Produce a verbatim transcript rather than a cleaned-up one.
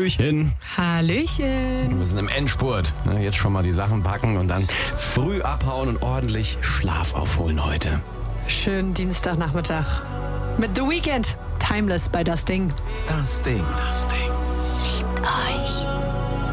Hallöchen. Hallöchen. Wir sind im Endspurt. Jetzt schon mal die Sachen packen und dann früh abhauen und ordentlich Schlaf aufholen heute. Schönen Dienstagnachmittag mit The Weeknd. Timeless bei Das Ding. Das Ding. Das Ding. Liebt euch.